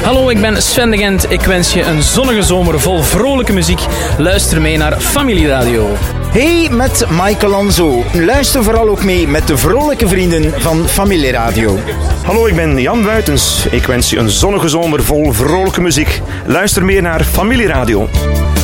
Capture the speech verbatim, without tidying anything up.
Hallo, ik ben Sven de Gent. Ik wens je een zonnige zomer vol vrolijke muziek. Luister mee naar Familieradio. Hey, met Michael Anzo. Luister vooral ook mee met de vrolijke vrienden van Familieradio. Hallo, ik ben Jan Buitens. Ik wens je een zonnige zomer vol vrolijke muziek. Luister meer naar Familieradio.